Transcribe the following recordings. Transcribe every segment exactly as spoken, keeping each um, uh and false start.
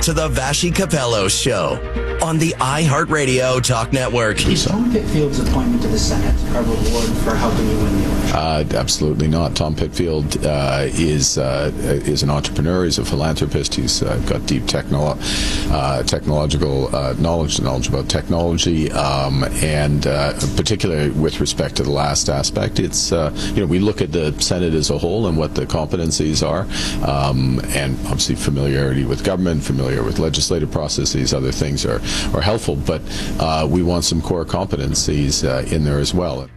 to the Vashi Capello Show on the iHeartRadio Talk Network. Is Tom Pitfield's appointment to the Senate a reward for helping you win the election? Uh, absolutely not. Tom Pitfield uh, is uh, is an entrepreneur. He's a philanthropist. He's uh, got deep technolo- uh, technological uh, knowledge, knowledge about technology, um, and uh, particularly with respect to the last aspect, it's uh, you know we look at the Senate as a whole and what the competencies are, um, and obviously familiarity with government, familiar with legislative processes, other things are are helpful, but uh, we want some core competencies uh, in there as well.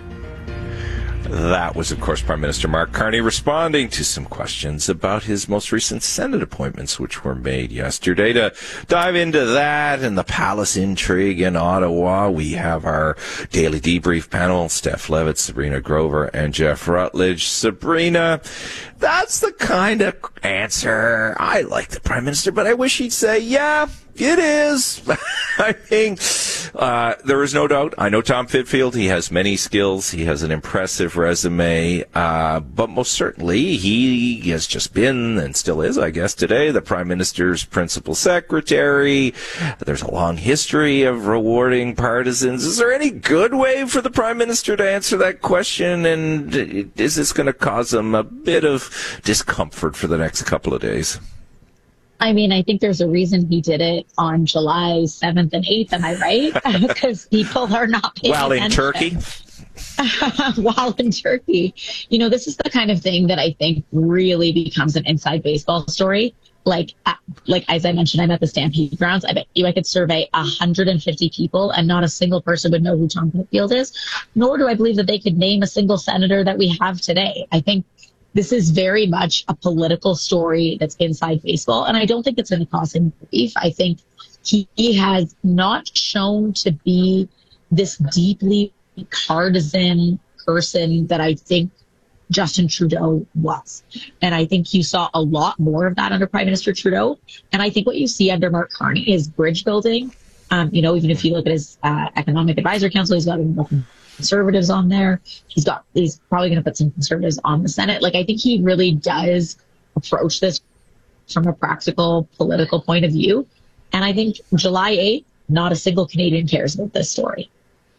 That was, of course, Prime Minister Mark Carney responding to some questions about his most recent Senate appointments, which were made yesterday. To dive into that and the palace intrigue in Ottawa, we have our daily debrief panel, Steph Levitt, Sabrina Grover, and Jeff Rutledge. Sabrina, that's the kind of answer I like the Prime Minister, but I wish he'd say, yeah, it is. I mean, uh, there is no doubt. I know Tom Pitfield. He has many skills. He has an impressive resume. Uh, but most certainly, he has just been, and still is, I guess, today, the Prime Minister's principal secretary. There's a long history of rewarding partisans. Is there any good way for the Prime Minister to answer that question? And is this going to cause him a bit of discomfort for the next couple of days? I mean, I think there's a reason he did it on July seventh and eighth, am I right? Because people are not paying While attention. in Turkey? While in Turkey. You know, this is the kind of thing that I think really becomes an inside baseball story. Like, uh, like as I mentioned, I'm at the Stampede grounds. I bet you I could survey one hundred fifty people and not a single person would know who Tom Pitfield is, nor do I believe that they could name a single senator that we have today. I think this is very much a political story that's inside baseball, and I don't think it's going to cause him grief. I think he, he has not shown to be this deeply partisan person that I think Justin Trudeau was. And I think you saw a lot more of that under Prime Minister Trudeau. And I think what you see under Mark Carney is bridge building. Um, you know, even if you look at his uh, Economic Advisor Council, he's got conservatives on there. He's got, he's probably going to put some conservatives on the Senate. Like, I think he really does approach this from a practical political point of view. And I think July eighth, not a single Canadian cares about this story.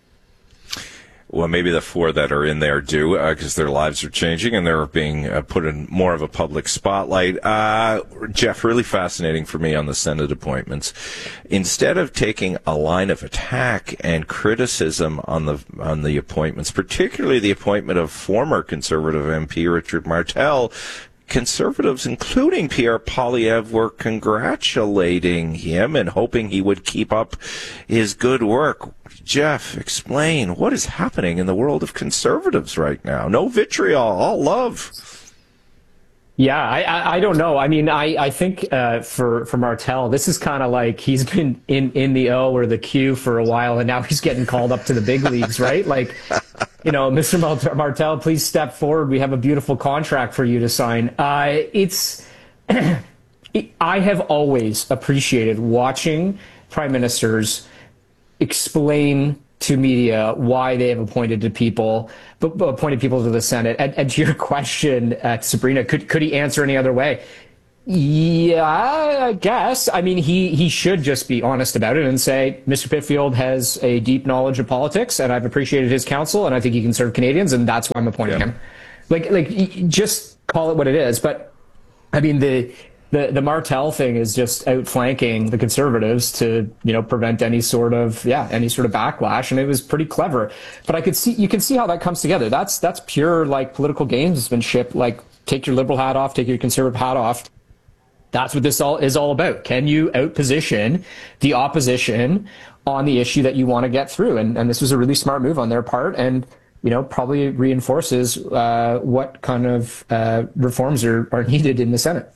Well, maybe the four that are in there do, because uh, their lives are changing and they're being uh, put in more of a public spotlight. Uh, Jeff, really fascinating for me on the Senate appointments. Instead of taking a line of attack and criticism on the on the appointments, particularly the appointment of former Conservative M P Richard Martel, Conservatives, including Pierre Poilievre, were congratulating him and hoping he would keep up his good work. Jeff, explain what is happening in the world of Conservatives right now. No vitriol, all love. Yeah, I, I, I don't know. I mean, I, I think uh, for, for Martel, this is kind of like he's been in, in the O or the Q for a while, and now he's getting called up to the big leagues, right? Like, you know, Mister Martel, please step forward. We have a beautiful contract for you to sign. Uh, it's it, I have always appreciated watching prime ministers explain to media why they have appointed to people, but appointed people to the Senate. And, and to your question, uh, Sabrina, could could he answer any other way? Yeah, I guess. I mean, he he should just be honest about it and say, Mister Pitfield has a deep knowledge of politics, and I've appreciated his counsel, and I think he can serve Canadians, and that's why I'm appointing yeah. him. Like, like, just call it what it is. But I mean, the. The the Martel thing is just outflanking the Conservatives to, you know, prevent any sort of yeah any sort of backlash, and it was pretty clever. But I could see you can see how that comes together. That's that's pure like political gamesmanship. Like, take your liberal hat off, take your conservative hat off. That's what this all is all about. Can you outposition the opposition on the issue that you want to get through? And and this was a really smart move on their part, and you know probably reinforces uh, what kind of uh, reforms are are needed in the Senate.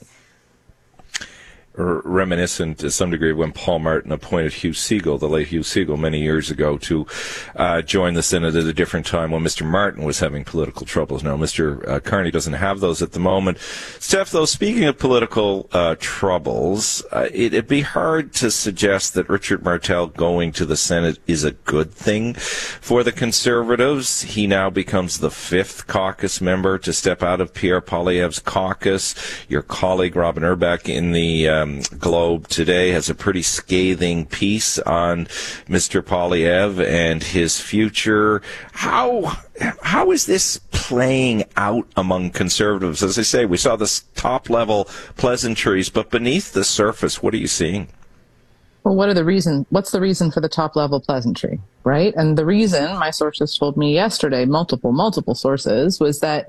Reminiscent to some degree of when Paul Martin appointed Hugh Segal, the late Hugh Segal, many years ago to uh, join the Senate at a different time when Mister Martin was having political troubles. Now, Mister Uh, Carney doesn't have those at the moment. Steph, though, speaking of political uh, troubles, uh, it, it'd be hard to suggest that Richard Martel going to the Senate is a good thing for the Conservatives. He now becomes the fifth caucus member to step out of Pierre Poilievre's caucus. Your colleague, Robin Urbach, in the uh, um, Globe today has a pretty scathing piece on Mister Poilievre and his future. How how is this playing out among Conservatives? As I say, we saw this top-level pleasantries, but beneath the surface, what are you seeing? Well, what are the reason? What's the reason for the top-level pleasantry, right? And the reason, my sources told me yesterday, multiple, multiple sources, was that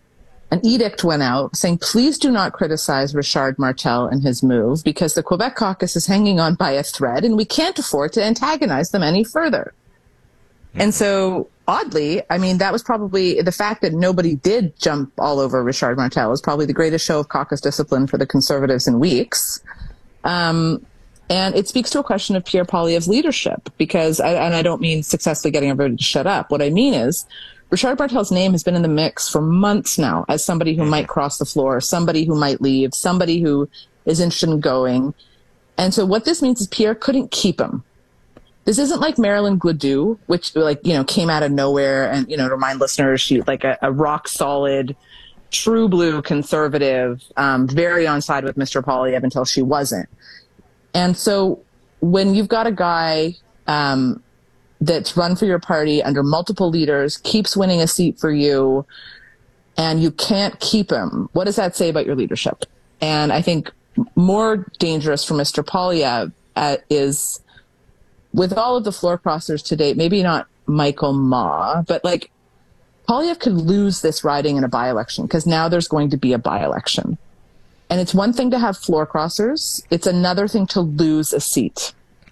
an edict went out saying, please do not criticize Richard Martel and his move because the Quebec caucus is hanging on by a thread and we can't afford to antagonize them any further. Mm-hmm. And so, oddly, I mean, that was probably the fact that nobody did jump all over Richard Martel is probably the greatest show of caucus discipline for the Conservatives in weeks. Um, And it speaks to a question of Pierre Poilievre's leadership, because, I, and I don't mean successfully getting everybody to shut up. What I mean is, Richard Martel's name has been in the mix for months now as somebody who might cross the floor, somebody who might leave, somebody who is interested in going. And so what this means is Pierre couldn't keep him. This isn't like Marilyn Gladue, which, like, you know, came out of nowhere. And, you know, to remind listeners, she like a, a rock solid, true blue conservative, um, very on side with Mister Poilievre until she wasn't. And so when you've got a guy um, that's run for your party under multiple leaders, keeps winning a seat for you, and you can't keep him, what does that say about your leadership? And I think more dangerous for Mister Poilievre uh, is, with all of the floor crossers to date, maybe not Michael Ma, but like Poilievre could lose this riding in a by-election because now there's going to be a by-election. And it's one thing to have floor crossers. It's another thing to lose a seat.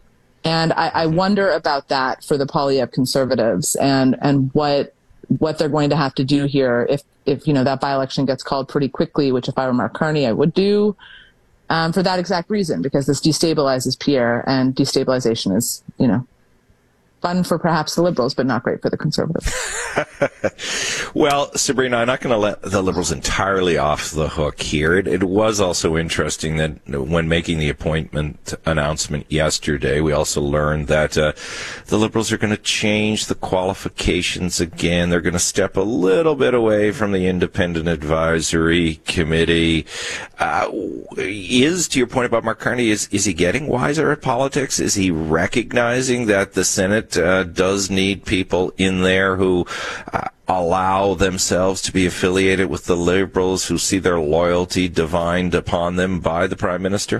And I, I wonder about that for the Poilievre Conservatives and, and what what they're going to have to do here if, if you know, that by-election gets called pretty quickly, which if I were Mark Carney, I would do, um, for that exact reason, because this destabilizes Pierre, and destabilization is, you know, fun for perhaps the Liberals, but not great for the Conservatives. Well, Sabrina, I'm not going to let the Liberals entirely off the hook here. It, it was also interesting that when making the appointment announcement yesterday, we also learned that uh, the Liberals are going to change the qualifications again. They're going to step a little bit away from the Independent Advisory Committee. Uh, is, to your point about Mark Carney, is, is he getting wiser at politics? Is he recognizing that the Senate uh, does need people in there who uh, allow themselves to be affiliated with the Liberals, who see their loyalty divined upon them by the Prime Minister?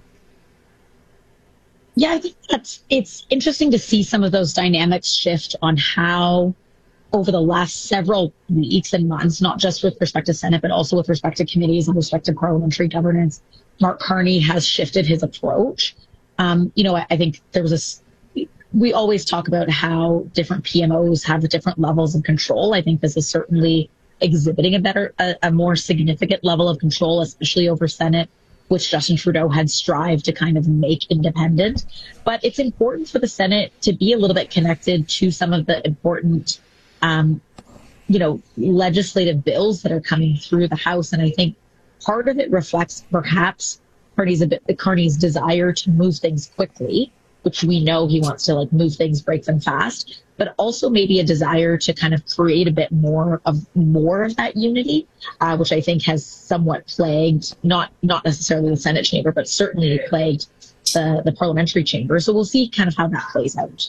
Yeah, I think that's, it's interesting to see some of those dynamics shift on how, over the last several weeks and months, not just with respect to Senate, but also with respect to committees and respect to parliamentary governance, Mark Carney has shifted his approach. Um, you know, I, I think there was a, we always talk about how different P M Os have different levels of control. I think this is certainly exhibiting a better, a, a more significant level of control, especially over Senate, which Justin Trudeau had strived to kind of make independent. But it's important for the Senate to be a little bit connected to some of the important, um, you know, legislative bills that are coming through the House. And I think part of it reflects perhaps Carney's, a bit, Carney's desire to move things quickly, which we know he wants to like move things, break them fast, but also maybe a desire to kind of create a bit more of more of that unity, uh, which I think has somewhat plagued, not not necessarily the Senate chamber, but certainly plagued the, the parliamentary chamber. So we'll see kind of how that plays out.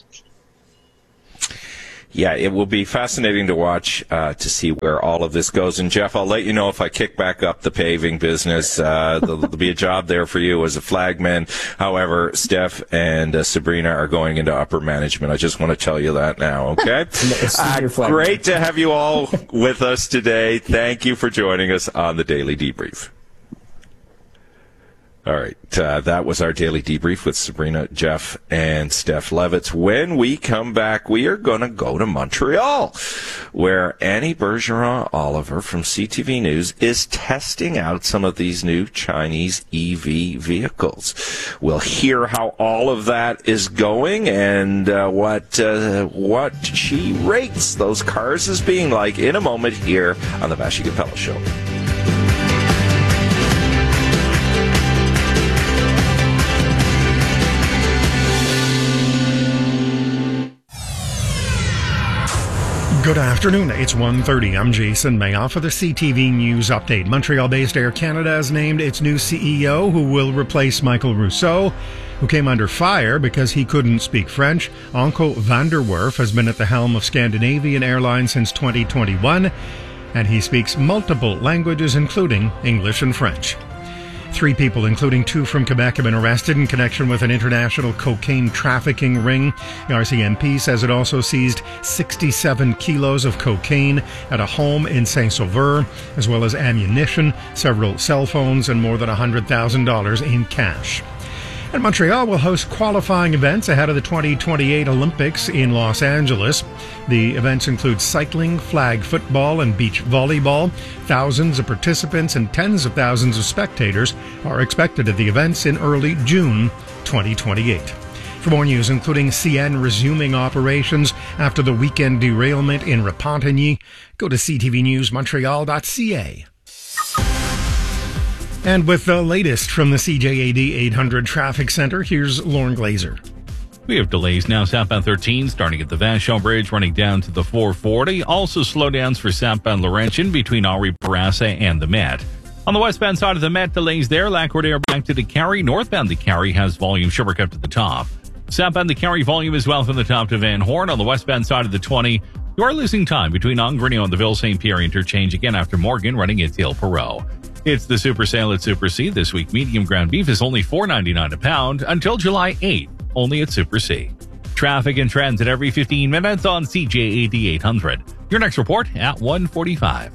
Yeah, it will be fascinating to watch uh, to see where all of this goes. And, Jeff, I'll let you know if I kick back up the paving business. Uh, there'll, there'll be a job there for you as a flagman. However, Steph and uh, Sabrina are going into upper management. I just want to tell you that now, okay? uh, great to have you all with us today. Thank you for joining us on the Daily Debrief. All right, uh, that was our Daily Debrief with Sabrina, Jeff, and Steph Levitz. When we come back, we are going to go to Montreal, where Annie Bergeron-Oliver from C T V News is testing out some of these new Chinese E V vehicles. We'll hear how all of that is going and uh, what uh, what she rates those cars as being like in a moment here on the Vassy Capella Show. Good afternoon. It's one thirty. I'm Jason Mayoff for the C T V News Update. Montreal-based Air Canada has named its new C E O, who will replace Michael Rousseau, who came under fire because he couldn't speak French. Anko van der Werf has been at the helm of Scandinavian Airlines since twenty twenty-one, and he speaks multiple languages, including English and French. Three people, including two from Quebec, have been arrested in connection with an international cocaine trafficking ring. The R C M P says it also seized sixty-seven kilos of cocaine at a home in Saint-Sauveur, as well as ammunition, several cell phones, and more than one hundred thousand dollars in cash. And Montreal will host qualifying events ahead of the twenty twenty-eight Olympics in Los Angeles. The events include cycling, flag football, and beach volleyball. Thousands of participants and tens of thousands of spectators are expected at the events in early June twenty twenty-eight. For more news, including C N resuming operations after the weekend derailment in Repentigny, go to c t v news montreal dot c a. And with the latest from the C J A D eight hundred Traffic Center, here's Lauren Glazer. We have delays now southbound thirteen starting at the Vachon Bridge running down to the four forty. Also slowdowns for southbound Laurentian between Henri Bourassa and the Met. On the westbound side of the Met, delays there. Lac-Roder back to the Carry. Northbound the Carry has volume Sherbrooke up to the top. Southbound the Carry volume as well from the top to Van Horn. On the westbound side of the twenty, you are losing time between Angrignon and the Ville-Saint Pierre interchange again after Morgan running into Ile-Perrot. It's the Super Sale at Super C. This week, medium ground beef is only four ninety-nine a pound until July eighth, only at Super C. Traffic and transit every fifteen minutes on C J A D eight hundred. Your next report at one forty-five.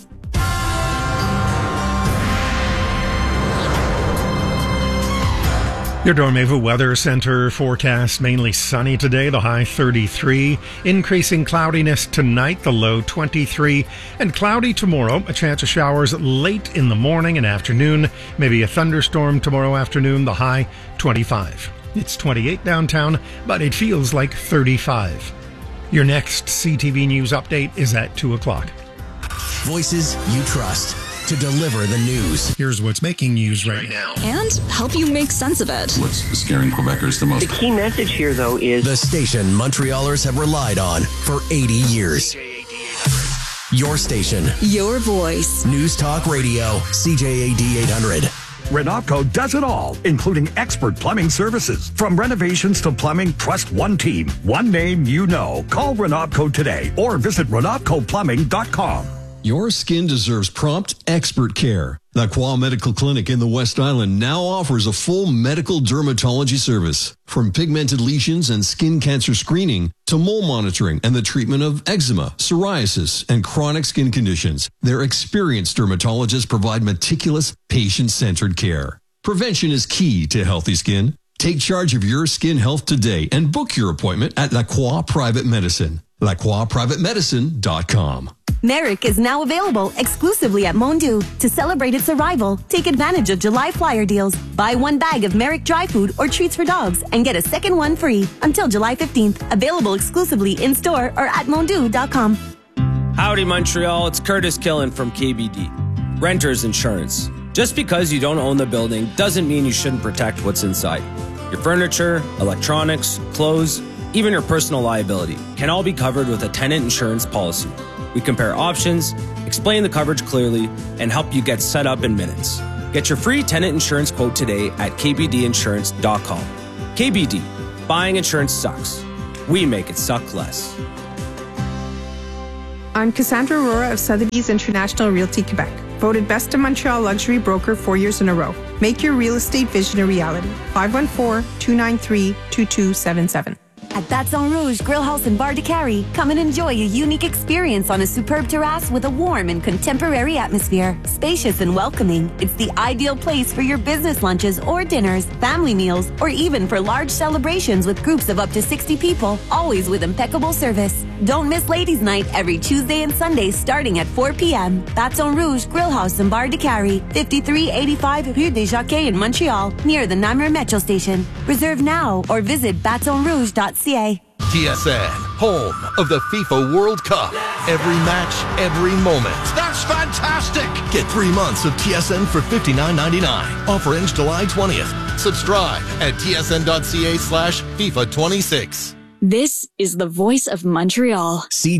Your Dormevu Weather Center forecast mainly sunny today, the high thirty-three. Increasing cloudiness tonight, the low twenty-three. And cloudy tomorrow, a chance of showers late in the morning and afternoon. Maybe a thunderstorm tomorrow afternoon, the high twenty-five. It's twenty-eight downtown, but it feels like thirty-five. Your next C T V News update is at two o'clock. Voices you trust to deliver the news. Here's what's making news right now. And help you make sense of it. What's scaring Quebecers the most? The key message here, though, is the station Montrealers have relied on for eighty years. Your station. Your voice. News Talk Radio, C J A D eight hundred. Renopco does it all, including expert plumbing services. From renovations to plumbing, trust one team, one name you know. Call Renopco today or visit renopco plumbing dot com. Your skin deserves prompt, expert care. La Croix Medical Clinic in the West Island now offers a full medical dermatology service. From pigmented lesions and skin cancer screening to mole monitoring and the treatment of eczema, psoriasis, and chronic skin conditions, their experienced dermatologists provide meticulous, patient-centered care. Prevention is key to healthy skin. Take charge of your skin health today and book your appointment at La Croix Private Medicine. la croix private medicine dot com. Merrick is now available exclusively at Mondu. To celebrate its arrival, take advantage of July flyer deals. Buy one bag of Merrick dry food or treats for dogs and get a second one free until July fifteenth. Available exclusively in-store or at mondu dot com. Howdy, Montreal. It's Curtis Killen from K B D. Renters Insurance. Just because you don't own the building doesn't mean you shouldn't protect what's inside. Your furniture, electronics, clothes, even your personal liability can all be covered with a tenant insurance policy. We compare options, explain the coverage clearly, and help you get set up in minutes. Get your free tenant insurance quote today at k b d insurance dot com. K B D, buying insurance sucks. We make it suck less. I'm Cassandra Aurora of Sotheby's International Realty Quebec, voted Best in Montreal Luxury Broker four years in a row. Make your real estate vision a reality. five one four, two nine three, two two seven seven. At Baton Rouge Grill House and Bar de Carry, come and enjoy a unique experience on a superb terrace with a warm and contemporary atmosphere. Spacious and welcoming, it's the ideal place for your business lunches or dinners, family meals, or even for large celebrations with groups of up to sixty people, always with impeccable service. Don't miss Ladies' Night every Tuesday and Sunday starting at four p.m. Baton Rouge Grill House and Bar de Carry, fifty-three eighty-five Rue des Jockeys in Montreal, near the Namur Metro Station. Reserve now or visit baton rouge dot c a. T S N, home of the FIFA World Cup. Every match, every moment. That's fantastic! Get three months of T S N for fifty-nine ninety-nine. Offer ends July twentieth. Subscribe at t s n dot c a slash FIFA twenty-six. This is the voice of Montreal. C